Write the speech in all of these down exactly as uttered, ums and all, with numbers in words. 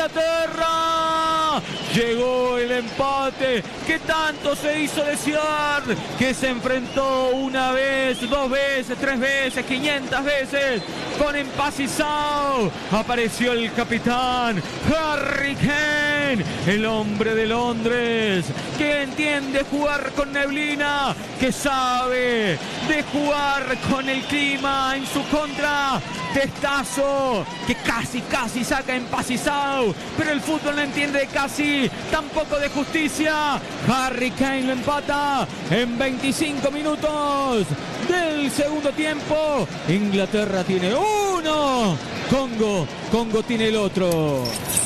Inglaterra. Llegó el empate que tanto se hizo desear, que se enfrentó una vez, dos veces, tres veces, quinientas veces con Empacisao. Apareció el capitán Harry Kane, el hombre de Londres, que entiende jugar con neblina, que sabe de jugar con el clima en su contra. Testazo que casi, casi saca Empacisao, pero el fútbol no entiende de casi, tampoco de justicia. Harry Kane lo empata en veinticinco minutos del segundo tiempo. Inglaterra tiene uno, Congo, Congo tiene el otro.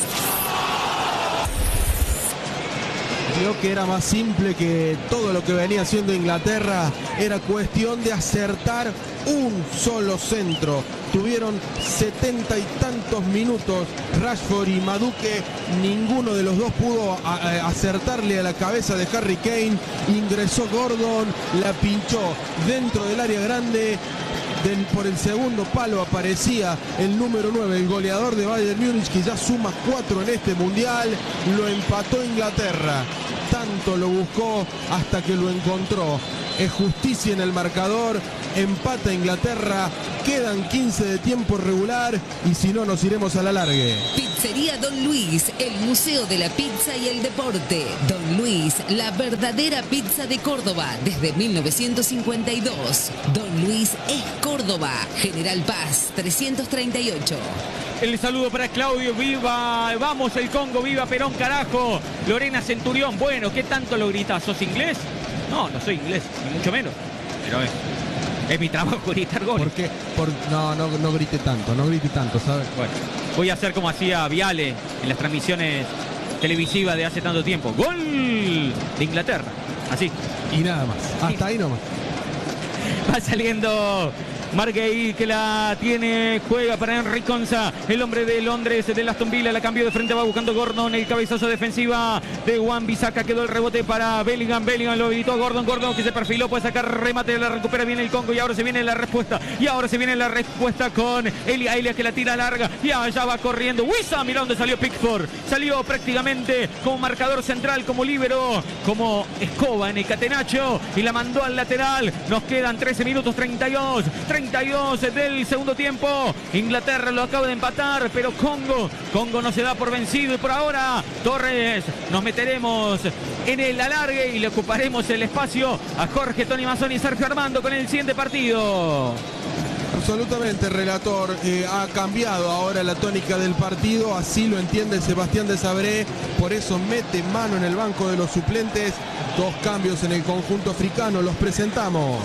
Creo que era más simple que todo lo que venía haciendo Inglaterra. Era cuestión de acertar un solo centro. Tuvieron setenta y tantos minutos Rashford y Madueke. Ninguno de los dos pudo a, a, acertarle a la cabeza de Harry Kane. Ingresó Gordon, la pinchó dentro del área grande. Del, por el segundo palo aparecía el número nueve, el goleador de Bayern Múnich, que ya suma cuatro en este mundial. Lo empató Inglaterra. Tanto lo buscó hasta que lo encontró. Es justicia en el marcador. Empata Inglaterra. Quedan quince de tiempo regular y si no nos iremos a la largue. Pizzería Don Luis, el museo de la pizza y el deporte. Don Luis, la verdadera pizza de Córdoba desde mil novecientos cincuenta y dos. Don Luis es Córdoba, General Paz trescientos treinta y ocho. El saludo para Claudio, viva, vamos el Congo, viva Perón, carajo. Lorena Centurión, bueno, ¿qué tanto lo gritas? ¿Sos inglés? No, no soy inglés, ni mucho menos. Pero es, es mi trabajo gritar goles. ¿Por qué? Por, no, no, no grite tanto, no grite tanto, ¿sabes? Bueno, voy a hacer como hacía Viale en las transmisiones televisivas de hace tanto tiempo. ¡Gol de Inglaterra! Así. Y nada más, hasta ahí nomás. Va saliendo Margay, que la tiene, juega para Henry Konsa, el hombre de Londres, de Aston Villa, la cambió de frente, va buscando Gordon, el cabezazo defensiva de Wan-Bissaka, quedó el rebote para Bellingham, Bellingham lo habilitó a Gordon, Gordon que se perfiló, puede sacar remate, la recupera bien el Congo y ahora se viene la respuesta, y ahora se viene la respuesta con Elia, Elia que la tira larga, y allá va corriendo, Wissa, mira dónde salió Pickford, salió prácticamente como marcador central, como líbero, como escoba en el catenacho, y la mandó al lateral, nos quedan trece minutos, treinta y dos, treinta y dos del segundo tiempo. Inglaterra lo acaba de empatar, pero Congo, Congo no se da por vencido y por ahora Torres nos meteremos en el alargue y le ocuparemos el espacio a Jorge, Tony Mazzoni y Sergio Armando con el siguiente partido. Absolutamente, relator, eh, ha cambiado ahora la tónica del partido, así lo entiende Sebastián de Sabré, por eso mete mano en el banco de los suplentes. Dos cambios en el conjunto africano, los presentamos.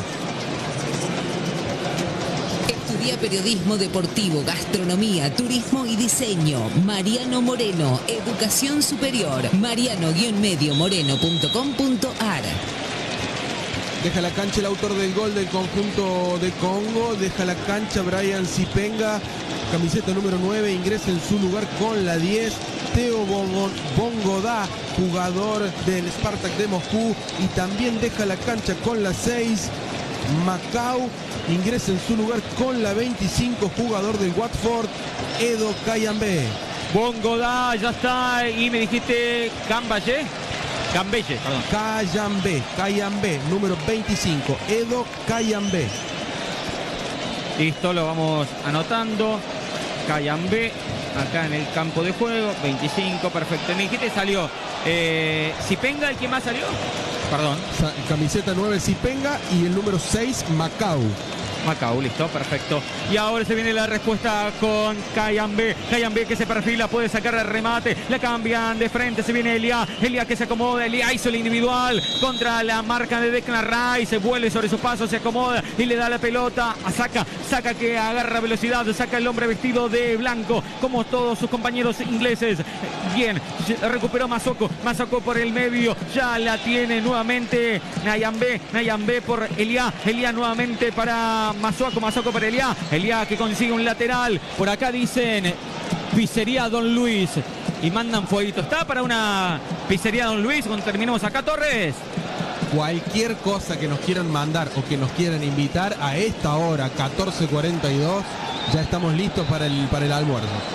Estudia periodismo deportivo, gastronomía, turismo y diseño. Mariano Moreno, educación superior. mariano medio moreno punto com punto ar. Deja la cancha el autor del gol del conjunto de Congo. Deja la cancha Brian Zipenga, camiseta número nueve, ingresa en su lugar con la diez. Teo Bongodá, jugador del Spartak de Moscú, y también deja la cancha con la seis. Macau ingresa en su lugar con la veinticinco, jugador del Watford, Edo Kayambe. Bongodá ya está, y me dijiste Cambaye. Cambelle, perdón. Kayambe, Kayambe, número veinticinco, Edo Kayambe. Listo, lo vamos anotando. Kayambe, acá en el campo de juego, veinticinco, perfecto. Me dijiste salió eh, Zipenga, ¿el que más salió? Perdón. Sa camiseta nueve Zipenga y el número seis Macau. Macau, listo, perfecto. Y ahora se viene la respuesta con Kayambe. Kayambe que se perfila, puede sacar el remate. La cambian de frente, se viene Elia. Elia que se acomoda, Elia hizo el individual contra la marca de Declan Rice. Se vuelve sobre sus pasos, se acomoda y le da la pelota a Saka. Saka que agarra velocidad, saca el hombre vestido de blanco, como todos sus compañeros ingleses. Bien, recuperó Masoko. Masoko por el medio, ya la tiene nuevamente Nayambe. Nayambe por Elia. Elia nuevamente para Masoko, Masoko para Elia, Elia que consigue un lateral, por acá dicen pizzería Don Luis y mandan fueguito. ¿Está para una pizzería Don Luis cuando terminemos acá, Torres? Cualquier cosa que nos quieran mandar o que nos quieran invitar a esta hora, catorce cuarenta y dos, ya estamos listos para el, para el almuerzo.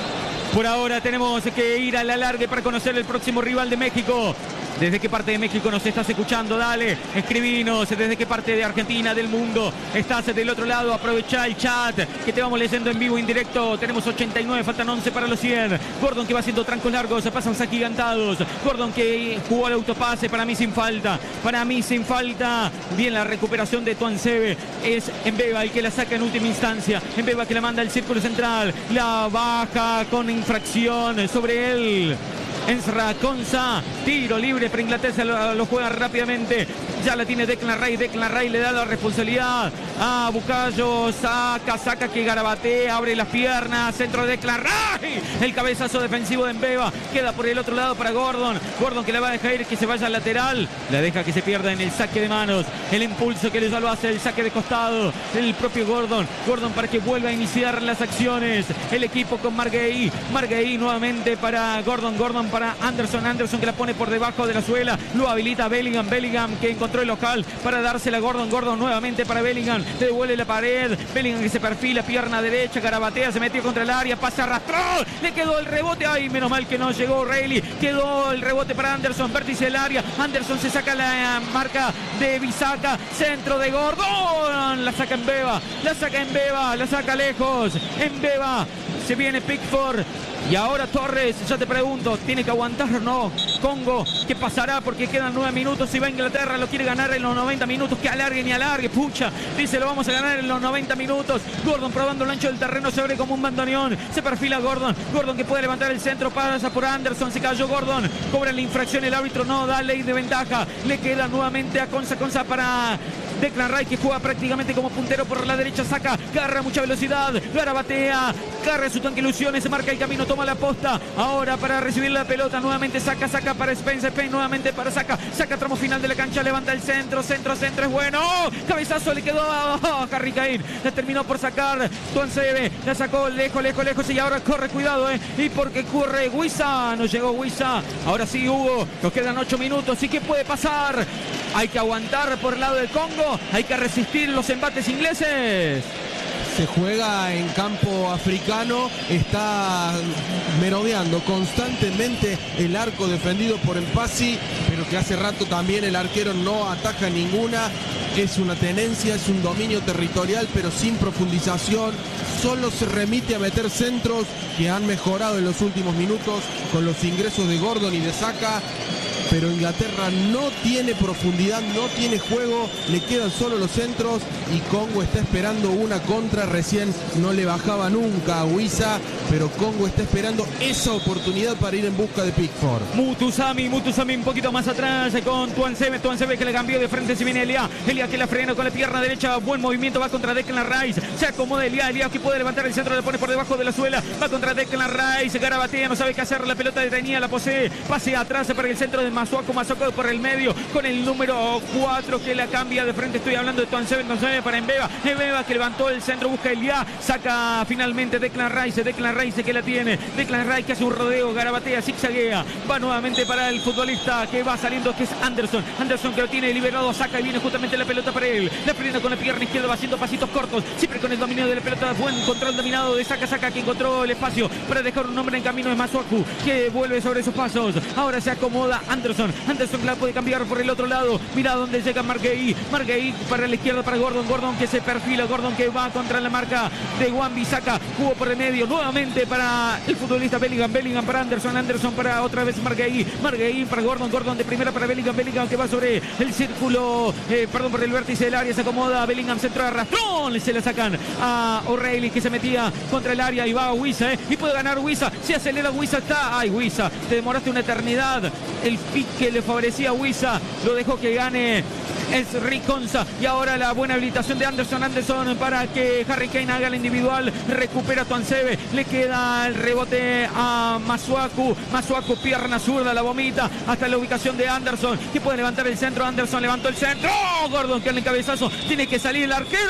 Por ahora tenemos que ir a la larga para conocer el próximo rival de México. ¿Desde qué parte de México nos estás escuchando? Dale, escribinos. ¿Desde qué parte de Argentina, del mundo estás del otro lado? Aprovecha el chat que te vamos leyendo en vivo, en directo. Tenemos ochenta y nueve, faltan once para los cien. Gordon que va haciendo trancos largos, pasan agigantados. Gordon que jugó el autopase, para mí sin falta. Para mí sin falta. Bien la recuperación de Tuansebe. Es Mbeba el que la saca en última instancia. Mbeba que la manda al círculo central. La baja con infracción sobre él. Enzra Konsa, tiro libre para Inglaterra, lo, lo juega rápidamente. Ya la tiene Declan Rice, Declan Rice le da la responsabilidad a Bucayo, saca, saca que garabatea, abre las piernas, centro de Declan Rice, el cabezazo defensivo de Mbeba, queda por el otro lado para Gordon, Gordon que la va a dejar ir, que se vaya al lateral, la deja que se pierda en el saque de manos, el impulso que le ya lo hace, el saque de costado, el propio Gordon, Gordon para que vuelva a iniciar las acciones, el equipo con Marguerite, Marguerite nuevamente para Gordon, Gordon para Anderson, Anderson que la pone por debajo de la suela, lo habilita Bellingham, Bellingham que encontró el local para dársela a Gordon, Gordon nuevamente para Bellingham, le devuelve la pared, Bellingham que se perfila, pierna derecha, garabatea, se metió contra el área, pasa, arrastró, le quedó el rebote, ay, menos mal que no llegó O'Reilly, quedó el rebote para Anderson, vértice del área, Anderson se saca la marca de Bisaca, centro de Gordon, la saca Mbeba, la saca Mbeba, la saca lejos, Mbeba, se viene Pickford. Y ahora Torres, ya te pregunto, ¿tiene que aguantar o no? Congo, ¿qué pasará? Porque quedan nueve minutos y va a Inglaterra, lo quiere ganar en los noventa minutos, que alargue ni alargue, pucha, dice lo vamos a ganar en los noventa minutos. Gordon probando el ancho del terreno, se abre como un bandoneón, se perfila Gordon, Gordon que puede levantar el centro, pasa por Anderson, se cayó Gordon, cobra la infracción, el árbitro no da ley de ventaja, le queda nuevamente a Konsa, Konsa para Declan Rice que juega prácticamente como puntero por la derecha, saca, carga mucha velocidad, garabatea, carga su tanque ilusiones, se marca el camino, toma la posta, ahora para recibir la pelota, nuevamente saca, saca para Spence, Spence nuevamente para saca, saca tramo final de la cancha, levanta el centro, centro, centro, es bueno, cabezazo le quedó a Harry Kane, la terminó por sacar, Tuansebe, la sacó lejos, lejos, lejos y ahora corre, cuidado, eh, y porque corre Wissa, no llegó Wissa, ahora sí Hugo, nos quedan ocho minutos, ¿y qué puede pasar? Hay que aguantar por el lado del Congo, hay que resistir los embates ingleses. Se juega en campo africano, está merodeando constantemente el arco defendido por el Pasi, pero que hace rato también el arquero no ataja ninguna. Es una tenencia, es un dominio territorial, pero sin profundización. Solo se remite a meter centros que han mejorado en los últimos minutos con los ingresos de Gordon y de Saka. Pero Inglaterra no tiene profundidad, no tiene juego, le quedan solo los centros y Congo está esperando una contra, recién no le bajaba nunca a Wissa, pero Congo está esperando esa oportunidad para ir en busca de Pickford. Mutusami, Mutusami un poquito más atrás con Tuansebe, Tuansebe que le cambió de frente, se viene Elia, Elia que la frena con la pierna derecha, buen movimiento, va contra Declan Rice, se acomoda Elia, Elia que puede levantar el centro, le pone por debajo de la suela, va contra Declan Rice, garabatea, no sabe qué hacer, la pelota detenida, la posee, pase atrás para el centro de Masuaku, Masuaku por el medio con el número cuatro que la cambia de frente, estoy hablando de Tuansebe, Tuansebe para Mbeba, Mbeba que levantó el centro, busca Elia, saca finalmente Declan Rice, Declan Rice que la tiene, Declan Rice que hace un rodeo, garabatea, zigzaguea, va nuevamente para el futbolista que va saliendo, que es Anderson, Anderson que lo tiene liberado, saca y viene justamente la pelota para él, la frena con la pierna izquierda, va haciendo pasitos cortos, siempre con el dominio de la pelota, buen control dominado de Saka, Saka que encontró el espacio para dejar un hombre en camino, es Masuaku que vuelve sobre esos pasos, ahora se acomoda Anderson, Anderson la puede cambiar por el otro lado, mira dónde llega Marguerite, Marguerite para la izquierda para Gordon, Gordon que se perfila, Gordon que va contra la marca de Wan-Bissaka, jugó por el medio, nuevamente para el futbolista Bellingham, Bellingham para Anderson, Anderson para otra vez Marguerite, Marguerite para Gordon, Gordon de primera para Bellingham, Bellingham que va sobre el círculo, eh, perdón, por el vértice del área, se acomoda, Bellingham centro de arrastrón, se la sacan a O'Reilly que se metía contra el área y va a Wissa, eh, y puede ganar Wissa, se acelera Wissa, está, ay Wissa, te demoraste una eternidad, el pique le favorecía a Wissa, lo dejó que gane es Riconza y ahora la buena habilitación de Anderson, Anderson para que Harry Kane haga la individual, recupera Tuansebe, le queda el rebote a Masuaku, Masuaku pierna zurda, la vomita hasta la ubicación de Anderson, que puede levantar el centro, Anderson levantó el centro, ¡oh! Gordon que en el cabezazo, tiene que salir el arquero,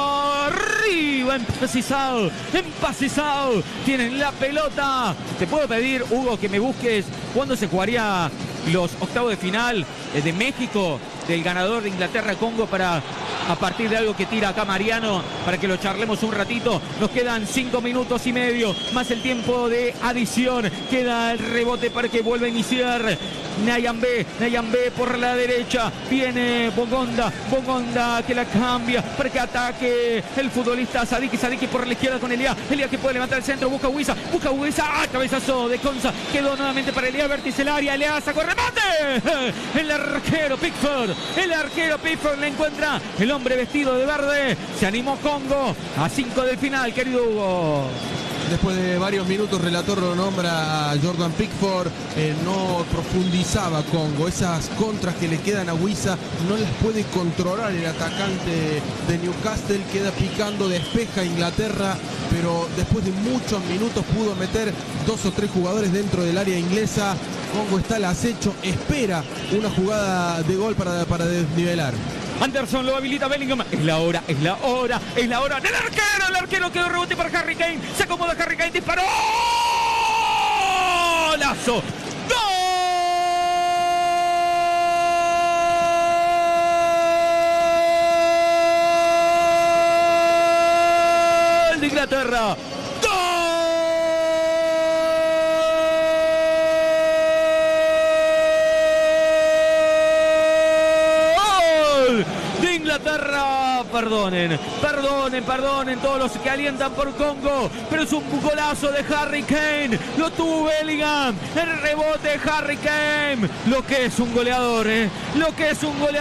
arriba, empacizado, empacizado, tienen la pelota, te puedo pedir Hugo que me busques cuándo se jugaría los octavos de final de México, del ganador de Inglaterra-Congo para a partir de algo que tira acá Mariano, para que lo charlemos un ratito. Nos quedan cinco minutos y medio, más el tiempo de adición. Queda el rebote para que vuelva a iniciar Nayambé, Nayambé por la derecha. Viene Bongonda, Bongonda que la cambia para que ataque el futbolista Sadiki, Sadiki por la izquierda con Elia, Elia que puede levantar el centro, busca Huiza, busca Huiza, ¡ah! Cabezazo de Conza, quedó nuevamente para Elia, vértice el área, Elia sacó el remate. El arquero Pickford, el arquero Pickford le encuentra el hombre vestido de verde. Se animó Congo a cinco del final, querido Hugo. Después de varios minutos, relator lo nombra a Jordan Pickford. Eh, no profundizaba Congo. Esas contras que le quedan a Huiza no las puede controlar el atacante de Newcastle. Queda picando, despeja Inglaterra, pero después de muchos minutos pudo meter dos o tres jugadores dentro del área inglesa. Congo está al acecho, espera una jugada de gol para, para desnivelar. Anderson lo habilita Bellingham. Es la hora, es la hora, es la hora del arquero. El arquero quedó rebote para Harry Kane. Se acomoda Harry Kane, disparó. ¡Golazo! ¡Gol de Inglaterra! Inglaterra, perdonen, perdonen, perdonen todos los que alientan por Congo, pero es un golazo de Harry Kane, lo tuvo Bellingham, el rebote de Harry Kane, lo que es un goleador, ¿eh? Lo que es un goleador.